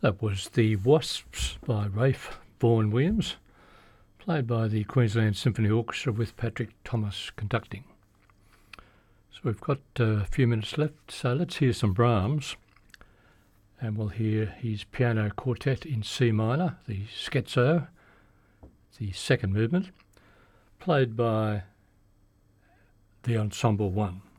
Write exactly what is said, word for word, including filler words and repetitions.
That was The Wasps by Rafe Vaughan Williams, played by the Queensland Symphony Orchestra with Patrick Thomas conducting. So we've got a few minutes left, so let's hear some Brahms, and we'll hear his piano quartet in C minor, the Scherzo, the second movement, played by the Ensemble One.